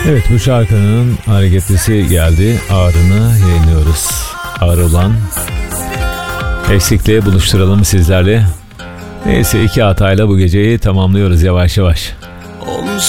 Evet, bu şarkının hareketlisi geldi. Ağrını yayınlıyoruz. Ağır olan eksikliği buluşturalım sizlerle. Neyse, 2 hatayla bu geceyi tamamlıyoruz yavaş yavaş.